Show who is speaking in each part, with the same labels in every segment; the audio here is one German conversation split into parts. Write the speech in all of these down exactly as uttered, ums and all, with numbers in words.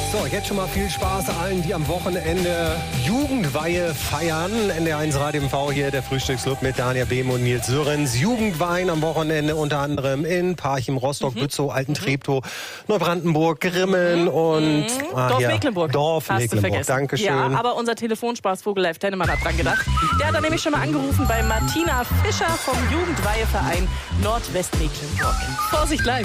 Speaker 1: So, jetzt schon mal viel Spaß allen, die am Wochenende Jugendweihe feiern. N D R eins Radio M V hier, der Frühstücksclub mit Daniel Behm und Nils Sörens. Jugendweihen am Wochenende unter anderem in Parchim, Rostock, mhm. Bützow, Altentreptow, Neubrandenburg, Grimmen mhm. und ah,
Speaker 2: Dorf
Speaker 1: ja,
Speaker 2: Mecklenburg.
Speaker 1: Dorf
Speaker 2: Hast
Speaker 1: Mecklenburg,
Speaker 2: du vergessen.
Speaker 1: Dankeschön.
Speaker 2: Ja, aber unser Telefonspaßvogel Live Tennemann hat dran gedacht. Der hat da nämlich schon mal angerufen bei Martina Fischer vom Jugendweiheverein Nordwestmecklenburg. Vorsicht live!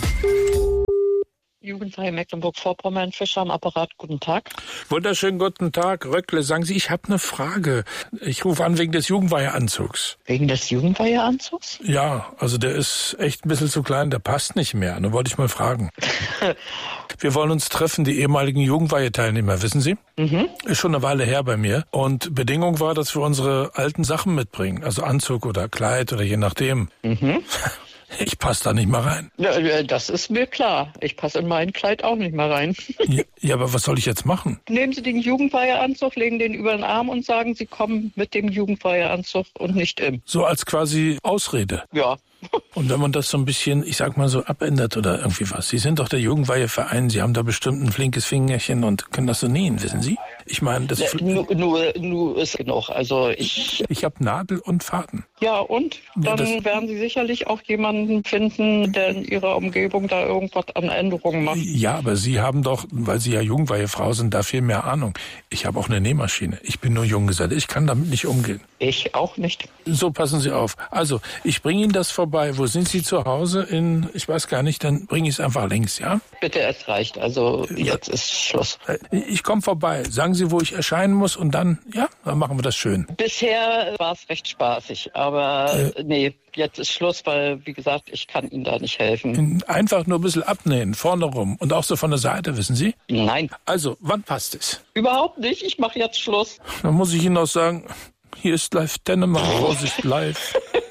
Speaker 3: Jugendweihe Mecklenburg-Vorpommern, Fischer am Apparat. Guten Tag.
Speaker 4: Wunderschönen guten Tag, Röckle. Sagen Sie, ich habe eine Frage. Ich rufe an wegen des Jugendweiheanzugs.
Speaker 3: Wegen des Jugendweiheanzugs?
Speaker 4: Ja, also der ist echt ein bisschen zu klein, der passt nicht mehr. Da wollte ich mal fragen. Wir wollen uns treffen, die ehemaligen Jugendweihe-Teilnehmer, wissen Sie? Mhm. Ist schon eine Weile her bei mir. Und Bedingung war, dass wir unsere alten Sachen mitbringen. Also Anzug oder Kleid oder je nachdem. Mhm. Ich passe da nicht mal rein.
Speaker 3: Ja, das ist mir klar. Ich passe in mein Kleid auch nicht mal rein.
Speaker 4: Ja, ja, aber was soll ich jetzt machen?
Speaker 3: Nehmen Sie den Jugendweiheanzug, legen den über den Arm und sagen, Sie kommen mit dem Jugendweiheanzug und nicht im.
Speaker 4: So als quasi Ausrede?
Speaker 3: Ja.
Speaker 4: Und wenn man das so ein bisschen, ich sag mal so, abändert oder irgendwie was. Sie sind doch der Jugendweiheverein, Sie haben da bestimmt ein flinkes Fingerchen und können das so nähen, wissen Sie? Ich meine, das...
Speaker 3: Ja, nur, nur, nur ist genug. Also ich...
Speaker 4: Ich habe Nadel und Faden.
Speaker 3: Ja, und? Dann ja, werden Sie sicherlich auch jemanden finden, der in Ihrer Umgebung da irgendwas an Änderungen macht.
Speaker 4: Ja, aber Sie haben doch, weil Sie ja Jugendweihefrau sind, da viel mehr Ahnung. Ich habe auch eine Nähmaschine. Ich bin nur Junggeselle. Ich kann damit nicht umgehen.
Speaker 3: Ich auch nicht.
Speaker 4: So, passen Sie auf. Also, ich bringe Ihnen das vorbei. Wo sind Sie zu Hause? In, ich weiß gar nicht, dann bringe ich es einfach links, ja?
Speaker 3: Bitte, es reicht. Also, jetzt ja. ist Schluss.
Speaker 4: Ich komme vorbei. Sagen Sie, wo ich erscheinen muss und dann, ja, dann machen wir das schön.
Speaker 3: Bisher war es recht spaßig, aber äh, nee, jetzt ist Schluss, weil, wie gesagt, ich kann Ihnen da nicht helfen.
Speaker 4: Einfach nur ein bisschen abnähen, vorne rum und auch so von der Seite, wissen Sie?
Speaker 3: Nein.
Speaker 4: Also, wann passt es?
Speaker 3: Überhaupt nicht. Ich mache jetzt Schluss.
Speaker 4: Dann muss ich Ihnen auch sagen, hier ist Live Tennemann, Vorsicht live.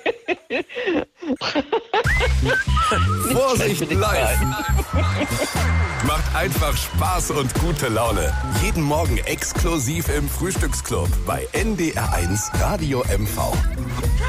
Speaker 5: Vorsicht live. Macht einfach Spaß und gute Laune. Jeden Morgen exklusiv im Frühstücksclub bei N D R eins Radio M V.